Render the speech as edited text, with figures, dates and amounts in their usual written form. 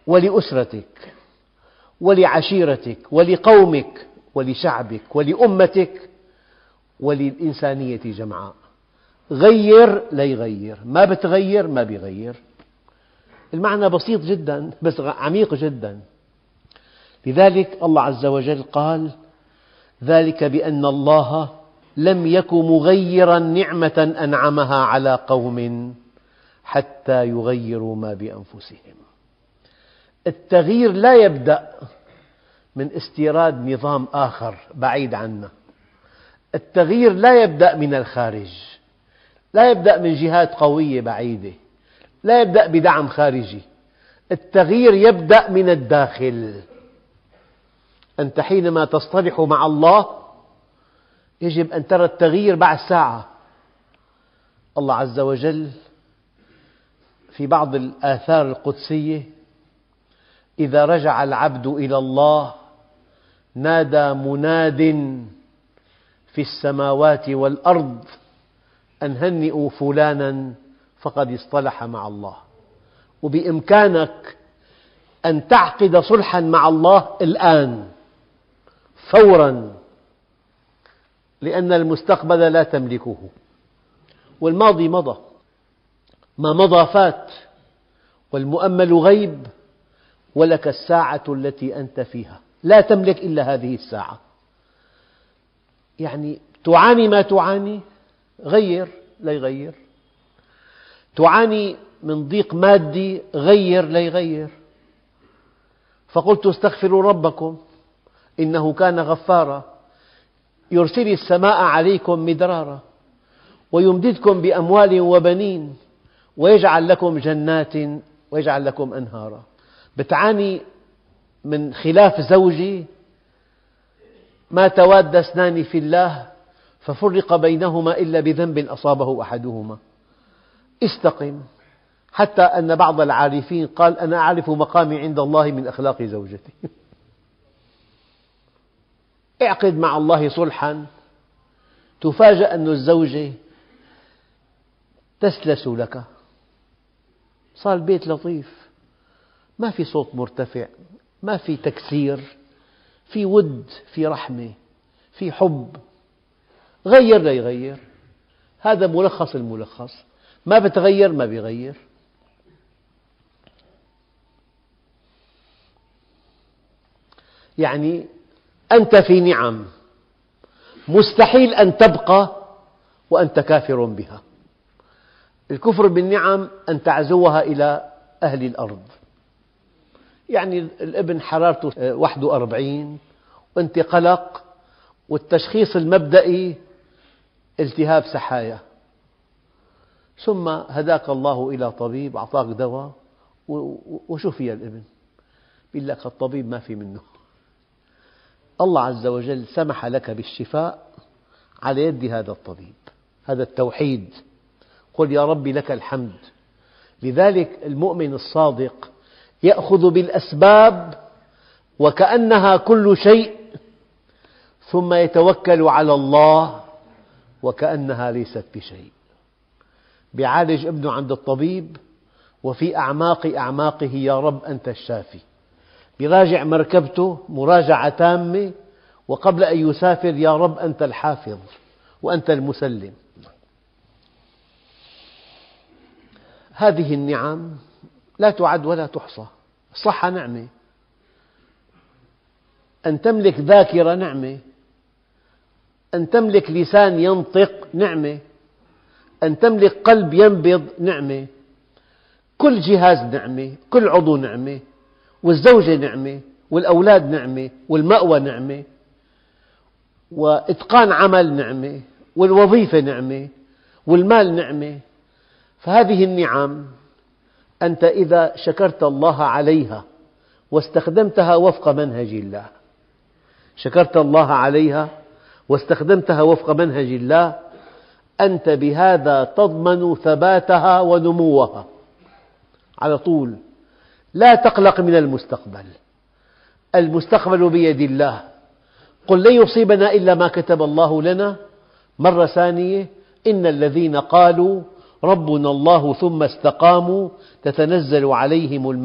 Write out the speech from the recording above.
ولأسرتك ولعشيرتك ولقومك ولشعبك ولأمتك وللإنسانية جمعاء. غير لا يغير، ما بتغير ما بيغير. المعنى بسيط جدا بس عميق جدا. لذلك الله عز وجل قال: ذلك بأن الله لم يك مغيرا نعمة أنعمها على قوم حتى يغيروا ما بأنفسهم. التغيير لا يبدأ من استيراد نظام آخر بعيد عنا. التغيير لا يبدأ من الخارج، لا يبدأ من جهات قوية بعيدة، لا يبدأ بدعم خارجي. التغيير يبدأ من الداخل. أنت حينما تصطلح مع الله يجب أن ترى التغيير بعد ساعة. الله عز وجل في بعض الآثار القدسية: إذا رجع العبد إلى الله نادى مناد في السماوات والأرض أن هنئوا فلانا فقد اصطلح مع الله. وبإمكانك أن تعقد صلحا مع الله الآن فورا، لأن المستقبل لا تملكه، والماضي مضى، ما مضى فات، والمؤمل غيب، ولك الساعة التي أنت فيها، لا تملك إلا هذه الساعة. يعني تعاني ما تعاني، غير لا يغير. تعاني من ضيق مادي، غير لا يغير. فقلت استغفروا ربكم إنه كان غفارا يرسل السماء عليكم مدرارا ويمددكم بأموال وبنين ويجعل لكم جنات ويجعل لكم أنهارا. بتعاني من خلاف زوجي، ما تواد اثنان في الله ففرق بينهما إلا بذنب أصابه أحدهما. استقم. حتى أن بعض العارفين قال: أنا أعرف مقامي عند الله من أخلاق زوجتي. اعقد مع الله صلحا، تفاجأ أن الزوجة تسلس لك، صار البيت لطيف، ما في صوت مرتفع، ما في تكسير، في ود، في رحمة، في حب. غير لا يغير. هذا ملخص الملخص. ما بتغير ما بيغير. يعني أنت في نعم مستحيل أن تبقى وأنت كافر بها. الكفر بالنعم أن تعزوها إلى أهل الأرض. يعني الابن حرارته 41 وأنت قلق، والتشخيص المبدئي التهاب سحايا، ثم هداك الله إلى طبيب أعطاك دواء وشفي الابن. يقول لك الطبيب ما في منه. الله عز وجل سمح لك بالشفاء على يد هذا الطبيب. هذا التوحيد. قل يا رب لك الحمد. لذلك المؤمن الصادق يأخذ بالأسباب وكأنها كل شيء، ثم يتوكل على الله وكأنها ليست بشيء. بيعالج ابنه عند الطبيب وفي أعماق أعماقه يا رب أنت الشافي. يراجع مركبته مراجعة تامة، وقبل أن يسافر يا رب أنت الحافظ وأنت المسلم. هذه النعم لا تعد ولا تحصى. الصحة نعمة، أن تملك ذاكرة نعمة، أن تملك لسان ينطق نعمة، أن تملك قلب ينبض نعمة، كل جهاز نعمة، كل عضو نعمة، والزوجة نعمة، والأولاد نعمة، والمأوى نعمة، وإتقان عمل نعمة، والوظيفة نعمة، والمال نعمة. فهذه النعم أنت إذا شكرت الله عليها واستخدمتها وفق منهج الله، شكرت الله عليها واستخدمتها وفق منهج الله، أنت بهذا تضمن ثباتها ونموها على طول. لا تقلق من المستقبل، المستقبل بيد الله. قل لن يصيبنا إلا ما كتب الله لنا. مرة ثانية: إن الذين قالوا ربنا الله ثم استقاموا تتنزل عليهم